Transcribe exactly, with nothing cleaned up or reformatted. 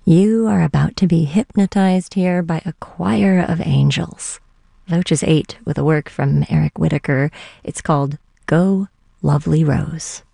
You are about to be hypnotized here by a choir of angels. Voces eight with a work from Eric Whitacre. It's called Go, Lovely Rose.